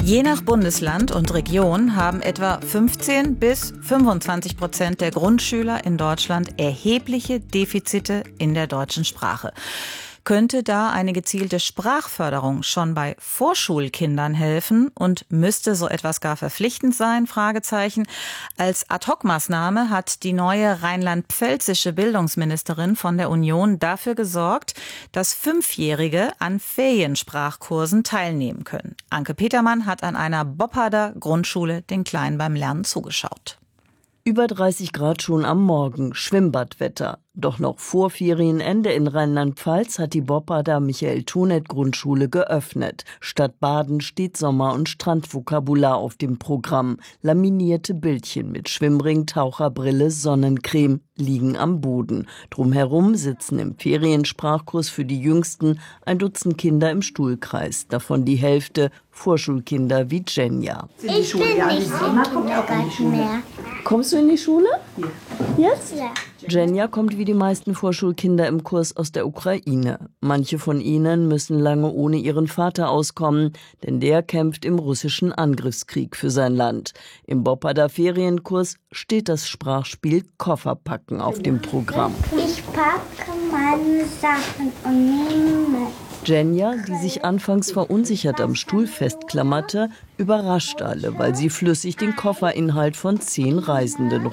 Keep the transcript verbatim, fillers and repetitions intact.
Je nach Bundesland und Region haben etwa fünfzehn bis fünfundzwanzig Prozent der Grundschüler in Deutschland erhebliche Defizite in der deutschen Sprache. Könnte da eine gezielte Sprachförderung schon bei Vorschulkindern helfen und müsste so etwas gar verpflichtend sein? Fragezeichen. Als Ad-hoc-Maßnahme hat die neue rheinland-pfälzische Bildungsministerin von der Union dafür gesorgt, dass Fünfjährige an Feriensprachkursen teilnehmen können. Anke Petermann hat an einer Bopparder Grundschule den Kleinen beim Lernen zugeschaut. Über dreißig Grad schon am Morgen, Schwimmbadwetter. Doch noch vor Ferienende in Rheinland-Pfalz hat die Bopparder Michael-Tonet-Grundschule geöffnet. Statt Baden steht Sommer- und Strandvokabular auf dem Programm. Laminierte Bildchen mit Schwimmring, Taucherbrille, Sonnencreme liegen am Boden. Drumherum sitzen im Feriensprachkurs für die Jüngsten ein Dutzend Kinder im Stuhlkreis. Davon die Hälfte Vorschulkinder wie Jenja. Ich bin nicht im Kindergarten mehr. Kommst du in die Schule? Ja. Jetzt? Ja. Jenja kommt wie die meisten Vorschulkinder im Kurs aus der Ukraine. Manche von ihnen müssen lange ohne ihren Vater auskommen, denn der kämpft im russischen Angriffskrieg für sein Land. Im Bopparder Ferienkurs steht das Sprachspiel Kofferpacken auf dem Programm. Ich packe meine Sachen und nehme. Jenja, die sich anfangs verunsichert am Stuhl festklammerte, überrascht alle, weil sie flüssig den Kofferinhalt von zehn Reisenden